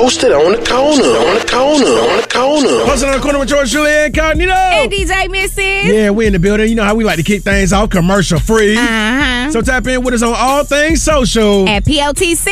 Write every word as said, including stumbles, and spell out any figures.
Posted on the corner, on the corner, on the corner. Posted on the corner with George Julia Incognito. And D J Missy. Yeah, we in the building. You know how we like to kick things off commercial free. Uh-huh. So tap in with us on all things social. At P L T C.